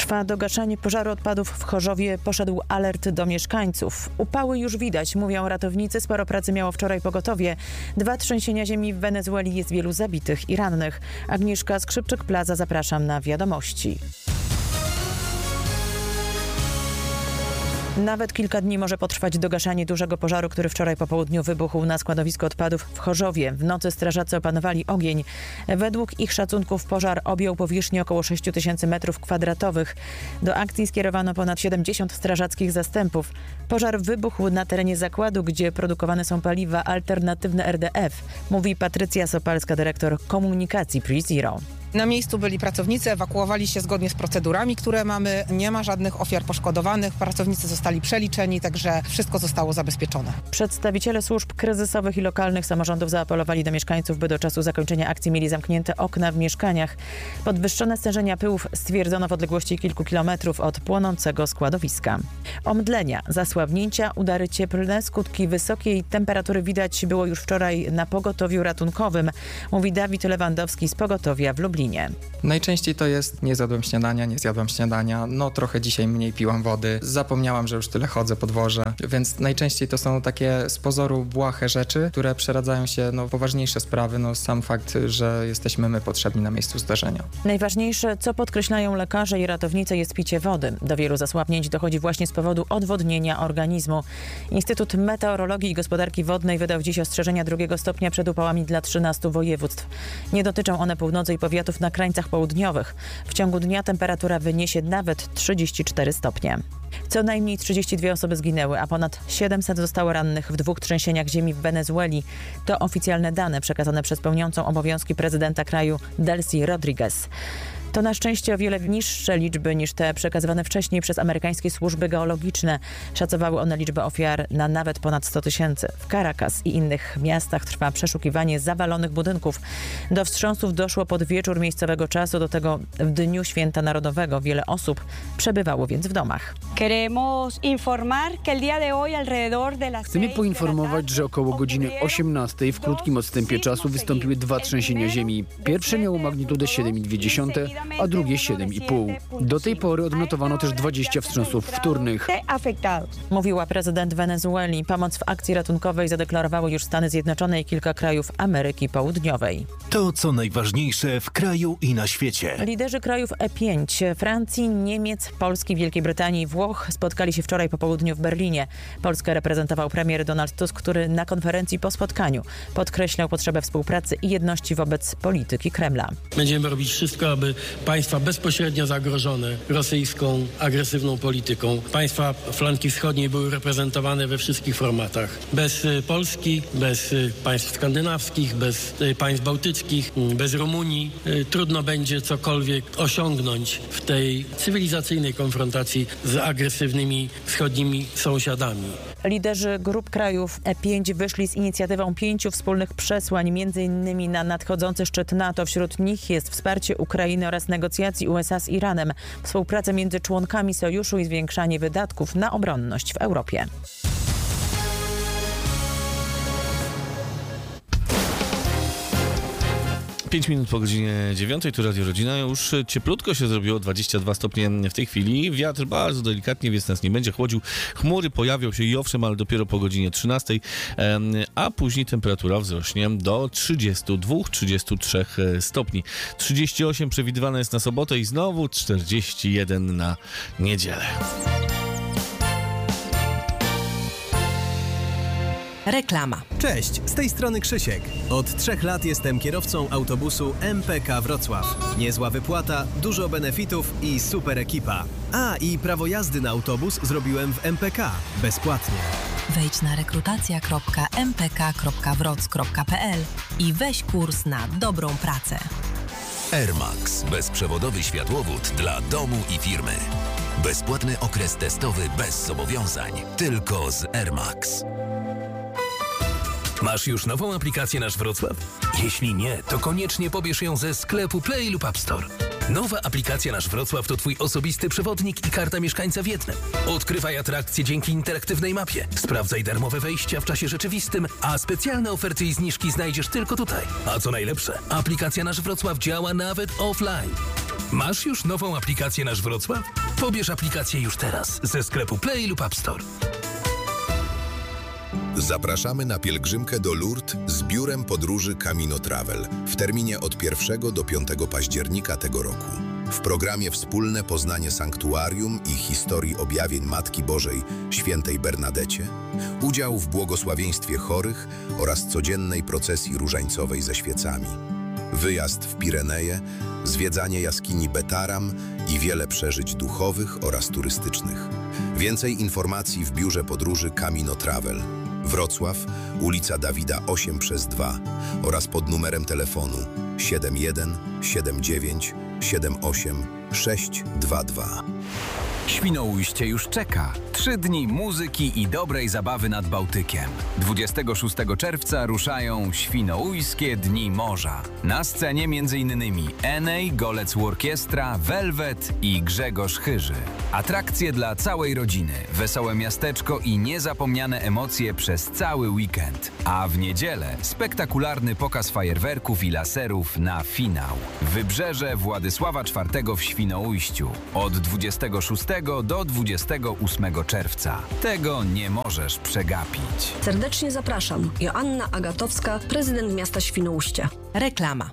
Trwa dogaszanie pożaru odpadów w Chorzowie. Poszedł alert do mieszkańców. Upały już widać, mówią ratownicy. Sporo pracy miało wczoraj pogotowie. 2 trzęsienia ziemi w Wenezueli, jest wielu zabitych i rannych. Agnieszka Skrzypczyk-Plaza, zapraszam na wiadomości. Nawet kilka dni może potrwać dogaszanie dużego pożaru, który wczoraj po południu wybuchł na składowisku odpadów w Chorzowie. W nocy strażacy opanowali ogień. Według ich szacunków pożar objął powierzchnię około 6 000 m². Do akcji skierowano ponad 70 strażackich zastępów. Pożar wybuchł na terenie zakładu, gdzie produkowane są paliwa alternatywne RDF, mówi Patrycja Sopalska, dyrektor komunikacji PreZero. Na miejscu byli pracownicy, ewakuowali się zgodnie z procedurami, które mamy. Nie ma żadnych ofiar poszkodowanych. Pracownicy zostali przeliczeni, także wszystko zostało zabezpieczone. Przedstawiciele służb kryzysowych i lokalnych samorządów zaapelowali do mieszkańców, by do czasu zakończenia akcji mieli zamknięte okna w mieszkaniach. Podwyższone stężenia pyłów stwierdzono w odległości kilku kilometrów od płonącego składowiska. Omdlenia, zasłabnięcia, udary cieplne, skutki wysokiej temperatury widać było już wczoraj na pogotowiu ratunkowym, mówi Dawid Lewandowski z pogotowia w Lublinie. Najczęściej to jest nie zjadłem śniadania, trochę dzisiaj mniej piłam wody, zapomniałam, że już tyle chodzę po dworze, więc najczęściej to są takie z pozoru błahe rzeczy, które przeradzają się w poważniejsze sprawy, sam fakt, że jesteśmy my potrzebni na miejscu zdarzenia. Najważniejsze, co podkreślają lekarze i ratownicy, jest picie wody. Do wielu zasłabnięć dochodzi właśnie z powodu odwodnienia organizmu. Instytut Meteorologii i Gospodarki Wodnej wydał dziś ostrzeżenia 2 stopnia przed upałami dla 13 województw. Nie dotyczą one północy i powiatów na krańcach południowych. W ciągu dnia temperatura wyniesie nawet 34 stopnie. Co najmniej 32 osoby zginęły, a ponad 700 zostało rannych w 2 trzęsieniach ziemi w Wenezueli. To oficjalne dane przekazane przez pełniącą obowiązki prezydenta kraju Delcy Rodriguez. To na szczęście o wiele niższe liczby niż te przekazywane wcześniej przez amerykańskie służby geologiczne. Szacowały one liczbę ofiar na nawet ponad 100 000. W Caracas i innych miastach trwa przeszukiwanie zawalonych budynków. Do wstrząsów doszło pod wieczór miejscowego czasu, do tego w dniu Święta Narodowego. Wiele osób przebywało więc w domach. Chcemy poinformować, że około godziny 18 w krótkim odstępie czasu wystąpiły 2 trzęsienia ziemi. Pierwsze miało magnitudę 7,2, a drugie 7,5. Do tej pory odnotowano też 20 wstrząsów wtórnych. Mówiła prezydent Wenezueli. Pomoc w akcji ratunkowej zadeklarowały już Stany Zjednoczone i kilka krajów Ameryki Południowej. To, co najważniejsze w kraju i na świecie. Liderzy krajów E5, Francji, Niemiec, Polski, Wielkiej Brytanii i Włoch spotkali się wczoraj po południu w Berlinie. Polskę reprezentował premier Donald Tusk, który na konferencji po spotkaniu podkreślał potrzebę współpracy i jedności wobec polityki Kremla. Będziemy robić wszystko, aby państwa bezpośrednio zagrożone rosyjską, agresywną polityką, państwa flanki wschodniej były reprezentowane we wszystkich formatach. Bez Polski, bez państw skandynawskich, bez państw bałtyckich, bez Rumunii trudno będzie cokolwiek osiągnąć w tej cywilizacyjnej konfrontacji z agresywnymi wschodnimi sąsiadami. Liderzy grup krajów E5 wyszli z inicjatywą 5 wspólnych przesłań, m.in. na nadchodzący szczyt NATO. Wśród nich jest wsparcie Ukrainy oraz negocjacji USA z Iranem, współpraca między członkami sojuszu i zwiększanie wydatków na obronność w Europie. Pięć minut po godzinie 9, tu Radio Rodzina. Już cieplutko się zrobiło, 22 stopnie w tej chwili. Wiatr bardzo delikatnie, więc nas nie będzie chłodził. Chmury pojawią się i owszem, ale dopiero po godzinie 13, a później temperatura wzrośnie do 32-33 stopni. 38 przewidywane jest na sobotę i znowu 41 na niedzielę. Reklama. Cześć, z tej strony Krzysiek. Od 3 lat jestem kierowcą autobusu MPK Wrocław. Niezła wypłata, dużo benefitów i super ekipa. I prawo jazdy na autobus zrobiłem w MPK. Bezpłatnie. Wejdź na rekrutacja.mpk.wroc.pl i weź kurs na dobrą pracę. Airmax. Bezprzewodowy światłowód dla domu i firmy. Bezpłatny okres testowy bez zobowiązań. Tylko z Airmax. Masz już nową aplikację Nasz Wrocław? Jeśli nie, to koniecznie pobierz ją ze sklepu Play lub App Store. Nowa aplikacja Nasz Wrocław to Twój osobisty przewodnik i karta mieszkańca w jednym. Odkrywaj atrakcje dzięki interaktywnej mapie. Sprawdzaj darmowe wejścia w czasie rzeczywistym, a specjalne oferty i zniżki znajdziesz tylko tutaj. A co najlepsze, aplikacja Nasz Wrocław działa nawet offline. Masz już nową aplikację Nasz Wrocław? Pobierz aplikację już teraz ze sklepu Play lub App Store. Zapraszamy na pielgrzymkę do Lourdes z biurem podróży Camino Travel w terminie od 1 do 5 października tego roku. W programie wspólne poznanie sanktuarium i historii objawień Matki Bożej Świętej Bernadecie, udział w błogosławieństwie chorych oraz codziennej procesji różańcowej ze świecami, wyjazd w Pireneje, zwiedzanie jaskini Betaram i wiele przeżyć duchowych oraz turystycznych. Więcej informacji w biurze podróży Camino Travel. Wrocław, ulica Dawida 8/2 oraz pod numerem telefonu 71 79 78 622. Świnoujście już czeka. 3 dni muzyki i dobrej zabawy nad Bałtykiem. 26 czerwca ruszają Świnoujskie Dni Morza. Na scenie m.in. Enej, Golec Orkiestra, Velvet i Grzegorz Chyży. Atrakcje dla całej rodziny, wesołe miasteczko i niezapomniane emocje przez cały weekend. A w niedzielę spektakularny pokaz fajerwerków i laserów na finał. Wybrzeże Władysława IV w Świnoujściu. Od 26 do 28 czerwca. Tego nie możesz przegapić. Serdecznie zapraszam. Joanna Agatowska, prezydent miasta Świnoujście. Reklama.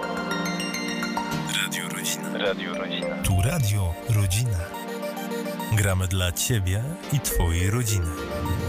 Radio Rodzina. Radio Rodzina. Tu Radio Rodzina. Gramy dla Ciebie i Twojej rodziny.